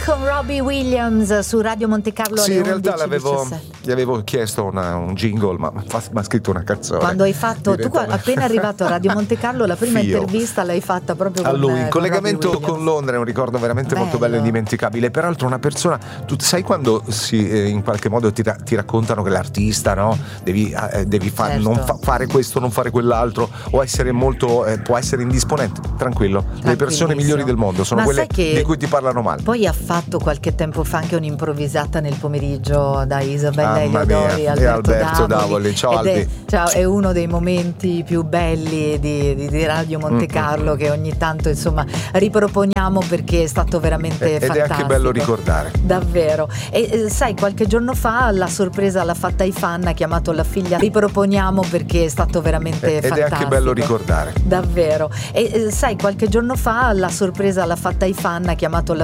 con Robbie Williams su Radio Monte Carlo. Sì, alle in realtà 11:17. gli avevo chiesto un jingle, ma ha scritto una canzone. Quando hai fatto, tu appena arrivato a Radio Monte Carlo, la prima intervista l'hai fatta proprio a con lui, in collegamento con con Londra. È un ricordo veramente molto bello e indimenticabile. Peraltro una persona, tu sai quando in qualche modo ti raccontano che l'artista, no? Devi certo, non fare questo, non fare quell'altro, o essere molto può essere indisponente. Tranquillo, le persone migliori del mondo sono quelle di cui ti parlano male. Poi ha fatto qualche tempo fa anche un'improvvisata nel pomeriggio da Isabella Eliodori e Alberto Davoli. Ciao Albi. È uno dei momenti più belli di Radio Monte Carlo, che ogni tanto insomma riproponiamo, perché è stato veramente fantastico. Ed è anche bello ricordare. Davvero. E sai, qualche giorno fa la sorpresa l'ha fatta ai fan, ha chiamato la figlia. Riproponiamo perché è stato veramente fantastico. Ed è anche bello ricordare. Davvero. E sai, qualche giorno fa la sorpresa l'ha fatta ai fan, ha chiamato la